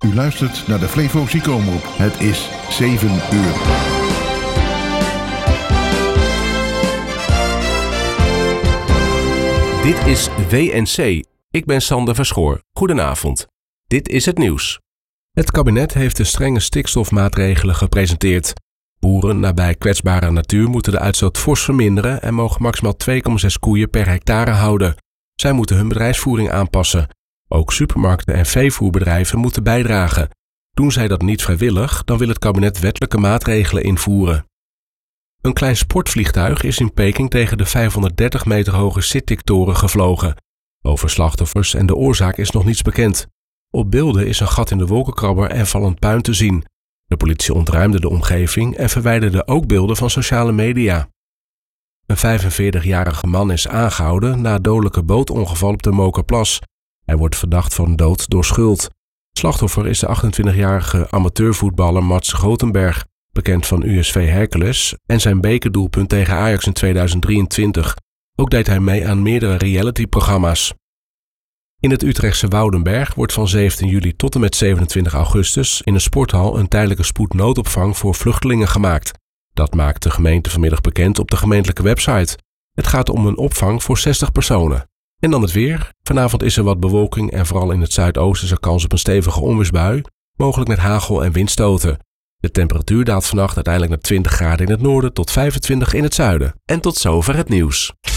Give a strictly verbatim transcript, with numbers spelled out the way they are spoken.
U luistert naar de Flevo Ziekomroep. Het is zeven uur. Dit is W N C. Ik ben Sander Verschoor. Goedenavond. Dit is het nieuws. Het kabinet heeft de strenge stikstofmaatregelen gepresenteerd. Boeren nabij kwetsbare natuur moeten de uitstoot fors verminderen en mogen maximaal twee komma zes koeien per hectare houden. Zij moeten hun bedrijfsvoering aanpassen. Ook supermarkten en veevoerbedrijven moeten bijdragen. Doen zij dat niet vrijwillig, dan wil het kabinet wettelijke maatregelen invoeren. Een klein sportvliegtuig is in Peking tegen de vijfhonderddertig meter hoge Sitic-toren gevlogen. Over slachtoffers en de oorzaak is nog niets bekend. Op beelden is een gat in de wolkenkrabber en vallend puin te zien. De politie ontruimde de omgeving en verwijderde ook beelden van sociale media. Een vijfenveertigjarige man is aangehouden na dodelijke bootongeval op de Mokerplas. Hij wordt verdacht van dood door schuld. Slachtoffer is de achtentwintigjarige amateurvoetballer Mats Grotenberg, bekend van U S V Hercules en zijn bekerdoelpunt tegen Ajax in tweeduizend drieëntwintig. Ook deed hij mee aan meerdere realityprogramma's. In het Utrechtse Woudenberg wordt van zeventien juli tot en met zevenentwintig augustus in een sporthal een tijdelijke spoednoodopvang voor vluchtelingen gemaakt. Dat maakt de gemeente vanmiddag bekend op de gemeentelijke website. Het gaat om een opvang voor zestig personen. En dan het weer. Vanavond is er wat bewolking en vooral in het zuidoosten is er kans op een stevige onweersbui, mogelijk met hagel en windstoten. De temperatuur daalt vannacht uiteindelijk naar twintig graden in het noorden tot vijfentwintig in het zuiden. En tot zover het nieuws.